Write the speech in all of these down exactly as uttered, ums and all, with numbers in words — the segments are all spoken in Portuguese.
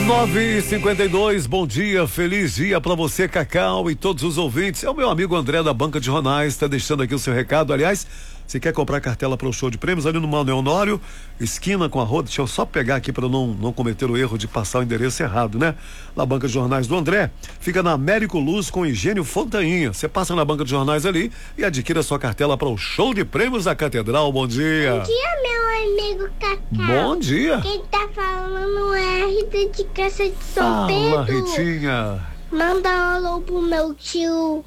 nove e cinquenta e dois, bom dia, feliz dia pra você, Cacau, e todos os ouvintes. É o meu amigo André da Banca de Jornais, está deixando aqui o seu recado. Aliás, você quer comprar cartela para o show de prêmios ali no Manuel Honório, esquina com a rua? Deixa eu só pegar aqui para não, não cometer o erro de passar o endereço errado, né? Na Banca de Jornais do André, fica na Américo Luz com Higiênio Fontainha. Você passa na Banca de Jornais ali e adquira sua cartela para o show de prêmios da Catedral. Bom dia. Bom dia, meu amigo Cacau. Bom dia. Quem tá falando é a Rita de Caça de São Fala, Pedro. Ritinha. Manda um alô pro meu tio.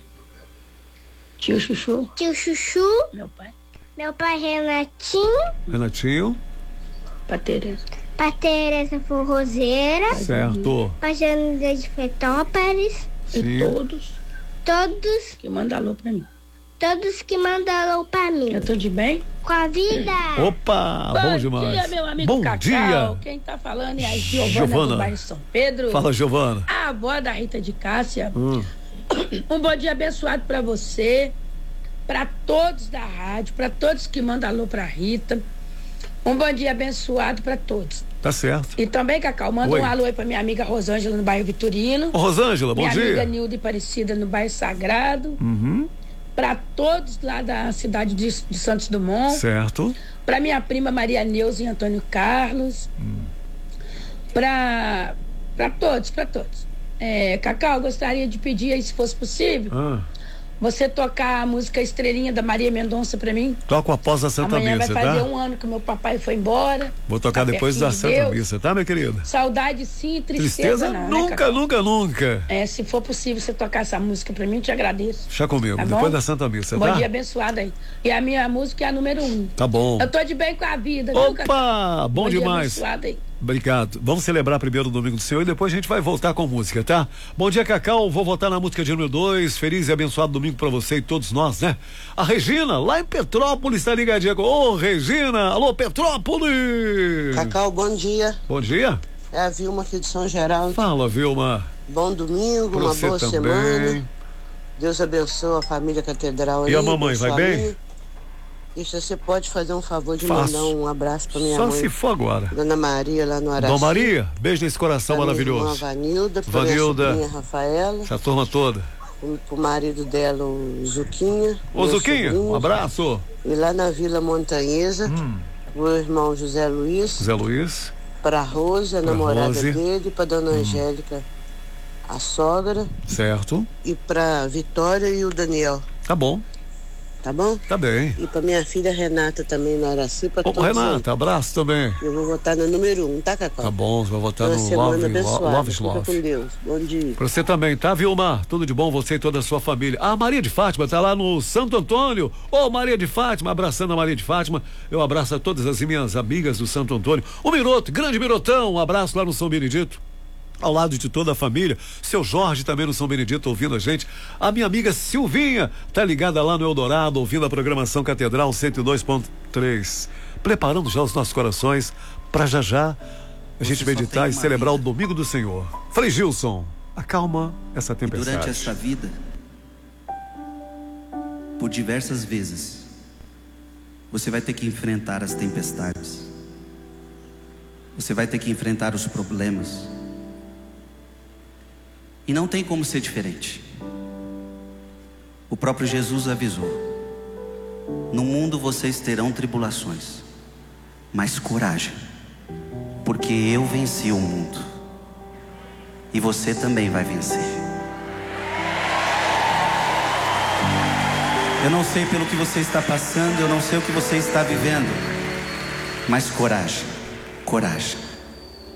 Tio Chuchu. Tio Chuchu. Meu pai. Meu pai Renatinho. Renatinho. Pra Tereza. Pra Tereza Forrozeira. Certo. Pra Janida de Fetópolis. Sim. E todos Todos, que mandam alô pra mim. todos que mandam alô pra mim. Eu tô de bem? Com a vida. Opa, bom, Bom demais. dia, meu amigo Bom Cacau. dia. Quem tá falando é a Giovana, Giovana. do bairro São Pedro. Fala, Giovana. A avó da Rita de Cássia. Hum. Um bom dia abençoado pra você, pra todos da rádio, pra todos que mandam alô pra Rita. Um bom dia abençoado pra todos. Tá certo. E também, Cacau, manda Oi. um alô aí pra minha amiga Rosângela no bairro Vitorino. Ô, Rosângela, bom minha dia. amiga Nilda Aparecida no bairro Sagrado. Uhum. Para todos lá da cidade de, de Santos Dumont. Certo. Para minha prima Maria Neuza e Antônio Carlos. Hum. Para para todos, para todos. É, Cacau, eu gostaria de pedir aí, se fosse possível, Ah, você tocar a música Estrelinha da Maria Mendonça para mim. toco após a Santa Amanhã Missa, vai fazer tá? um ano que meu papai foi embora. Vou tocar Tá depois pertinho da de Santa Deus. Missa, tá, minha querida? Saudade sim, tristeza, Tristeza não, né, nunca, Cacau? nunca, nunca. É, se for possível você tocar essa música para mim, eu te agradeço. Deixa comigo, Tá depois bom? da Santa Missa, Bom tá? dia abençoado aí. E a minha música é a número um. Tá bom. Eu tô de bem com a vida, viu, Cacau? Opa, bom dia demais. abençoado aí. Obrigado. Vamos celebrar primeiro o Domingo do Senhor e depois a gente vai voltar com música, tá? Bom dia, Cacau. Vou voltar na música de número dois. Feliz e abençoado domingo pra você e todos nós, né? A Regina, lá em Petrópolis, tá ligadinha com... Ô, Regina! Alô, Petrópolis! Cacau, bom dia. Bom dia. É a Vilma aqui de São Geraldo. Fala, Vilma. Bom domingo, Pra uma você boa também. semana. Deus abençoe a família Catedral aí. E a mamãe, vai sua bem? mãe. E se você pode fazer um favor de Faço. mandar um abraço pra minha Só mãe, se for agora. Dona Maria, lá no Araci. Dona Maria, beijo nesse coração pra minha irmã maravilhoso. Vanilda, pra Vanilda. minha sobrinha Rafaela, Essa turma toda. pro, pro marido dela, o Zuquinha. Ô, meu Zuquinha, sobrinho. um abraço. E lá na Vila Montanhesa, Hum. o irmão José Luiz, Zé Luiz. pra Rosa, a Pra namorada Rose. dele, pra Dona Angélica, a sogra, Certo. e pra Vitória e o Daniel, Tá bom. tá bom? Tá bem. E pra minha filha Renata também no Araci, pra Ô, todos Renata, abraço também. aí. Eu vou votar no número um, tá, Cacau? Tá bom, você vai votar Uma no semana Love, abençoada. Love, Fica Love. com Deus. Bom dia. Pra você também, tá, Vilma? Tudo de bom, você e toda a sua família. A Maria de Fátima tá lá no Santo Antônio. Ô, Maria de Fátima, abraçando a Maria de Fátima. Eu abraço a todas as minhas amigas do Santo Antônio. O Miroto, grande Mirotão, um abraço lá no São Benedito. Ao lado de toda a família, seu Jorge também no São Benedito ouvindo a gente, a minha amiga Silvinha tá ligada lá no Eldorado ouvindo a programação Catedral cento e dois ponto três, preparando já os nossos corações para já já a gente meditar e celebrar o Domingo do Senhor. Frei Gilson, acalma essa tempestade. Durante esta vida, por diversas vezes, você vai ter que enfrentar as tempestades, você vai ter que enfrentar os problemas. E não tem como ser diferente. O próprio Jesus avisou: no mundo vocês terão tribulações, mas coragem, porque eu venci o mundo, e você também vai vencer. Eu não sei pelo que você está passando, eu não sei o que você está vivendo, mas coragem, coragem.